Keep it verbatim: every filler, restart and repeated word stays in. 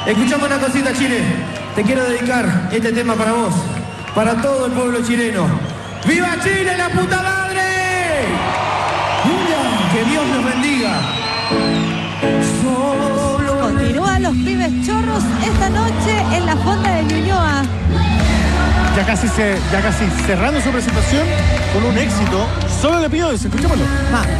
Escuchame una cosita, Chile. Te quiero dedicar este tema para vos, para todo el pueblo chileno. ¡Viva Chile, la puta madre! ¡Que Dios nos bendiga! Solo Continúan los pibes chorros esta noche en la Fonda de Ñuñoa. Ya casi, se, ya casi cerrando su presentación con un éxito. Solo le pido eso, escuchémoslo. Va.